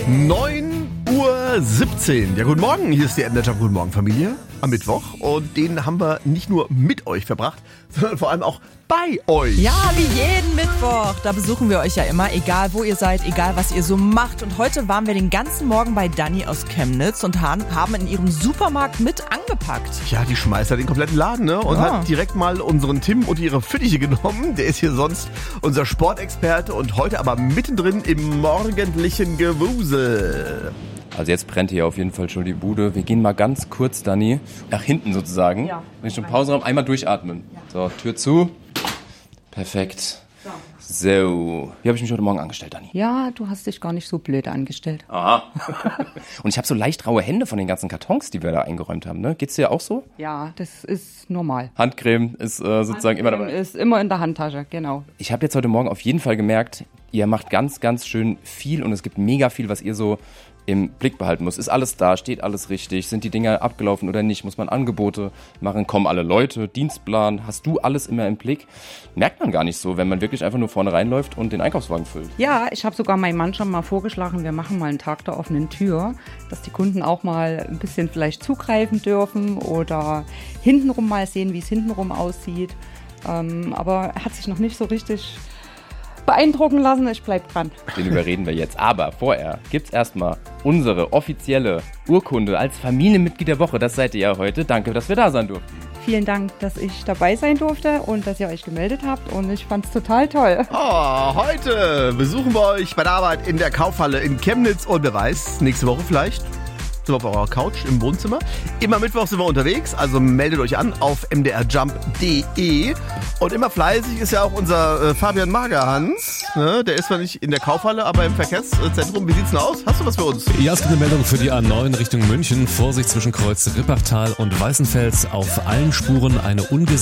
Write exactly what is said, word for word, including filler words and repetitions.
neun Uhr siebzehn. Ja, guten Morgen. Hier ist die M D Jump. Guten Morgen, Familie. Am Mittwoch. Und den haben wir nicht nur mit euch verbracht, sondern vor allem auch bei euch. Ja, wie jeden Mittwoch. Da besuchen wir euch ja immer, egal wo ihr seid, egal was ihr so macht. Und heute waren wir den ganzen Morgen bei Dani aus Chemnitz und haben in ihrem Supermarkt mit angepackt. Ja, die schmeißt ja den kompletten Laden, ne? Und Ja. hat direkt mal unseren Tim und ihre Fittiche genommen. Der ist hier sonst unser Sportexperte und heute aber mittendrin im morgendlichen Gewusel. Also jetzt brennt hier auf jeden Fall schon die Bude. Wir gehen mal ganz kurz, Dani, nach hinten sozusagen. Ja. Richtung Pausenraum, einmal durchatmen. So, Tür zu. Perfekt. So, wie habe ich mich heute Morgen angestellt, Dani? Ja, du hast dich gar nicht so blöd angestellt. Aha. Und ich habe so leicht raue Hände von den ganzen Kartons, die wir da eingeräumt haben, ne? Geht's dir auch so? Ja, das ist normal. Handcreme ist äh, sozusagen immer dabei. Ist immer in der Handtasche, genau. Ich habe jetzt heute Morgen auf jeden Fall gemerkt, ihr macht ganz, ganz schön viel und es gibt mega viel, was ihr so im Blick behalten muss. Ist alles da? Steht alles richtig? Sind die Dinger abgelaufen oder nicht? Muss man Angebote machen? Kommen alle Leute? Dienstplan? Hast du alles immer im Blick? Merkt man gar nicht so, wenn man wirklich einfach nur vorne reinläuft und den Einkaufswagen füllt. Ja, ich habe sogar meinem Mann schon mal vorgeschlagen, wir machen mal einen Tag der offenen Tür, dass die Kunden auch mal ein bisschen vielleicht zugreifen dürfen oder hintenrum mal sehen, wie es hintenrum aussieht. Ähm, aber er hat sich noch nicht so richtig beeindrucken lassen. Ich bleib dran. Den überreden wir jetzt. Aber vorher gibt's erstmal unsere offizielle Urkunde als Familienmitglied der Woche. Das seid ihr ja heute. Danke, dass wir da sein durften. Vielen Dank, dass ich dabei sein durfte und dass ihr euch gemeldet habt und ich fand's total toll. Oh, heute besuchen wir euch bei der Arbeit in der Kaufhalle in Chemnitz und wer weiß, nächste Woche vielleicht sind wir auf eurer Couch im Wohnzimmer. Immer Mittwoch sind wir unterwegs, also meldet euch an auf m d r jump punkt d e. Und immer fleißig ist ja auch unser äh, Fabian Magerhans. Ne? Der ist zwar nicht in der Kaufhalle, aber im Verkehrszentrum. Wie sieht's denn aus? Hast du was für uns? Ja, es gibt eine Meldung für die A neun Richtung München. Vorsicht zwischen Kreuz Rippachtal und Weißenfels. Auf allen Spuren eine ungesättigte